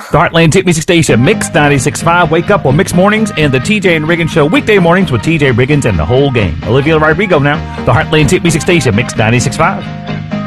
The Heartland Tip Music Station, Mix 96.5. Wake up on Mix Mornings and the TJ and Riggins Show, weekday mornings with TJ Riggins and the whole gang. Olivia Rodrigo now. The Heartland Tip Music Station, Mix 96.5.